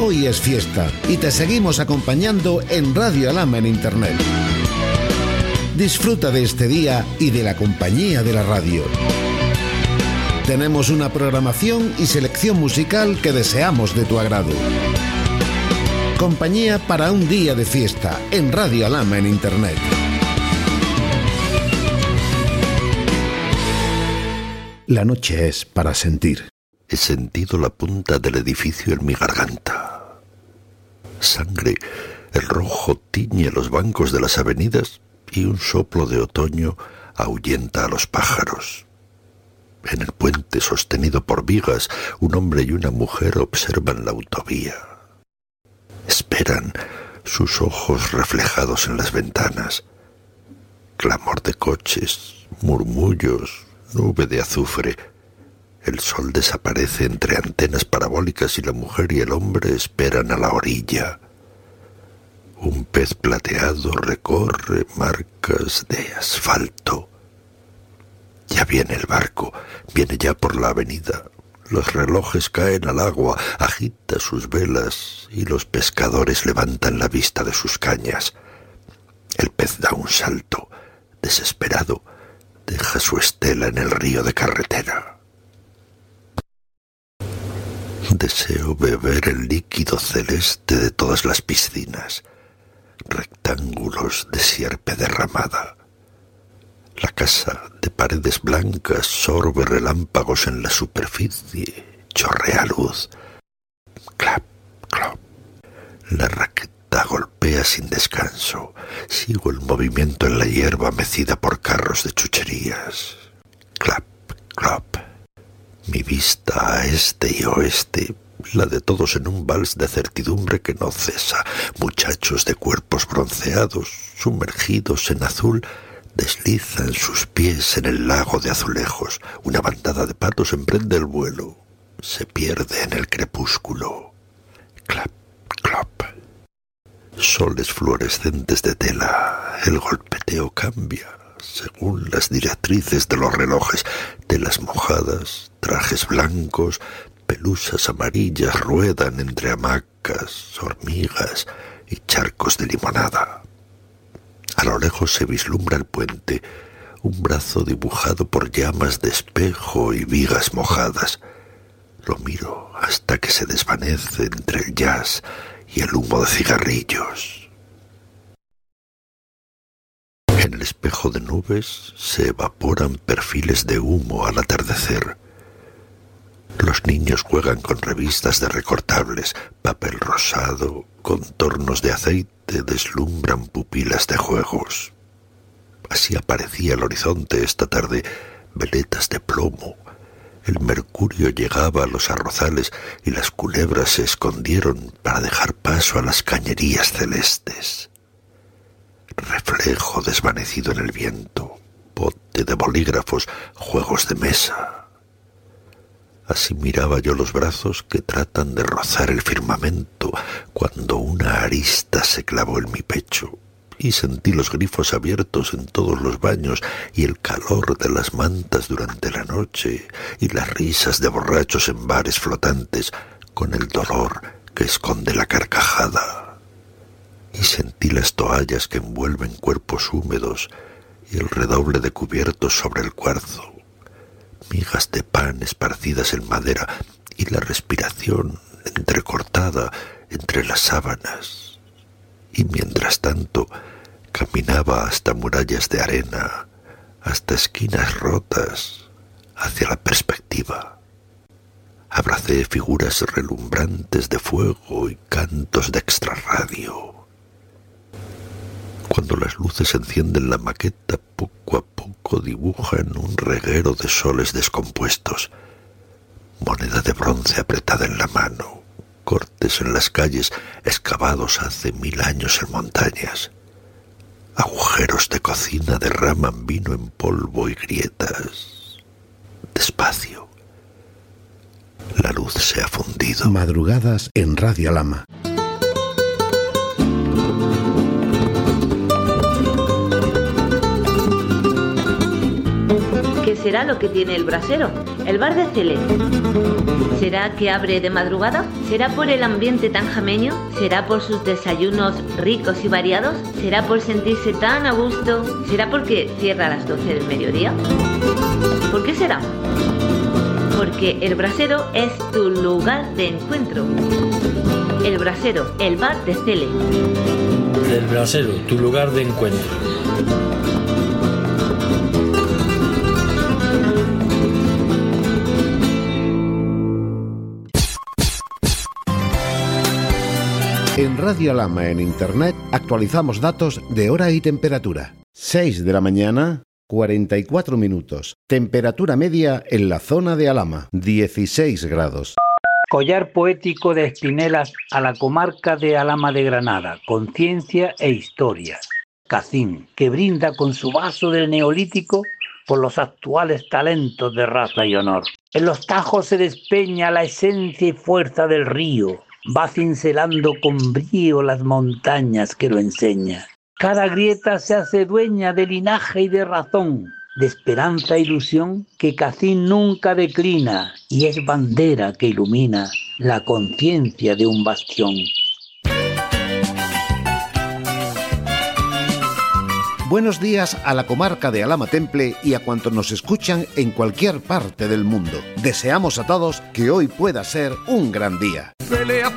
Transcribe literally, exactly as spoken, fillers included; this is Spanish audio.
hoy es fiesta y te seguimos acompañando en Radio Alhama en Internet. Disfruta de este día y de la compañía de la radio. Tenemos una programación y selección musical que deseamos de tu agrado. Compañía para un día de fiesta en Radio Alhama en Internet. La noche es para sentir. He sentido la punta del edificio en mi garganta. Sangre, el rojo tiñe los bancos de las avenidas y un soplo de otoño ahuyenta a los pájaros. En el puente sostenido por vigas, un hombre y una mujer observan la autovía. Esperan, sus ojos reflejados en las ventanas. Clamor de coches, murmullos, nube de azufre. El sol desaparece entre antenas parabólicas y la mujer y el hombre esperan a la orilla. Un pez plateado recorre marcas de asfalto. Ya viene el barco, viene ya por la avenida. Los relojes caen al agua, agita sus velas y los pescadores levantan la vista de sus cañas. El pez da un salto, desesperado, deja su estela en el río de carretera. Deseo beber el líquido celeste de todas las piscinas, rectángulos de sierpe derramada. La casa de paredes blancas sorbe relámpagos en la superficie, chorrea luz. Clap, clop. La raqueta golpea sin descanso. Sigo el movimiento en la hierba mecida por carros de chucherías. Clap, clop. Mi vista a este y oeste, la de todos en un vals de certidumbre que no cesa. Muchachos de cuerpos bronceados, sumergidos en azul, deslizan sus pies en el lago de azulejos. Una bandada de patos emprende el vuelo. Se pierde en el crepúsculo. Clap, clop. Soles fluorescentes de tela. El golpeteo cambia según las directrices de los relojes. Telas mojadas, trajes blancos, pelusas amarillas ruedan entre hamacas, hormigas y charcos de limonada. A lo lejos se vislumbra el puente, un brazo dibujado por llamas de espejo y vigas mojadas. Lo miro hasta que se desvanece entre el jazz y el humo de cigarrillos. En el espejo de nubes se evaporan perfiles de humo al atardecer. Los niños juegan con revistas de recortables, papel rosado, contornos de aceite deslumbran pupilas de juegos. Así aparecía el horizonte esta tarde, veletas de plomo. El mercurio llegaba a los arrozales y las culebras se escondieron para dejar paso a las cañerías celestes. Reflejo desvanecido en el viento, bote de bolígrafos, juegos de mesa. Así miraba yo los brazos que tratan de rozar el firmamento cuando una arista se clavó en mi pecho y sentí los grifos abiertos en todos los baños y el calor de las mantas durante la noche y las risas de borrachos en bares flotantes con el dolor que esconde la carcajada. Y sentí las toallas que envuelven cuerpos húmedos y el redoble de cubiertos sobre el cuarzo, migas de pan esparcidas en madera y la respiración entrecortada entre las sábanas. Y mientras tanto caminaba hasta murallas de arena, hasta esquinas rotas, hacia la perspectiva. Abracé figuras relumbrantes de fuego y cantos de extrarradio. Cuando las luces encienden la maqueta, poco a poco dibujan un reguero de soles descompuestos. Moneda de bronce apretada en la mano, cortes en las calles excavados hace mil años en montañas. Agujeros de cocina derraman vino en polvo y grietas. Despacio. La luz se ha fundido. Madrugadas en Radio Alhama. Que se será lo que tiene el brasero? El bar de Cele. ¿Será que abre de madrugada? ¿Será por el ambiente tan jameño? ¿Será por sus desayunos ricos y variados? ¿Será por sentirse tan a gusto? ¿Será porque cierra a las doce del mediodía? ¿Por qué será? Porque el brasero es tu lugar de encuentro. El brasero, el bar de Cele. El brasero, tu lugar de encuentro. En Radio Alhama en Internet actualizamos datos de hora y temperatura. seis de la mañana, cuarenta y cuatro minutos. Temperatura media en la zona de Alhama, dieciséis grados. Collar poético de Espinelas a la comarca de Alhama de Granada, conciencia e historia. Cacín, que brinda con su vaso del Neolítico por los actuales talentos de raza y honor. En los tajos se despeña la esencia y fuerza del río. Va cincelando con brío las montañas que lo enseña. Cada grieta se hace dueña de linaje y de razón, de esperanza e ilusión que Cacín nunca declina y es bandera que ilumina la conciencia de un bastión. Buenos días a la comarca de Alhama Temple y a cuantos nos escuchan en cualquier parte del mundo. Deseamos a todos que hoy pueda ser un gran día. Pelea